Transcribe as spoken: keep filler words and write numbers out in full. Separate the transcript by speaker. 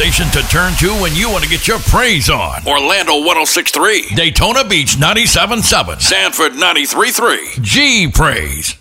Speaker 1: station to turn to when you want to get your praise on.
Speaker 2: Orlando one oh six point three.
Speaker 1: Daytona Beach ninety-seven point seven.
Speaker 2: Sanford ninety-three point three.
Speaker 1: G Praise.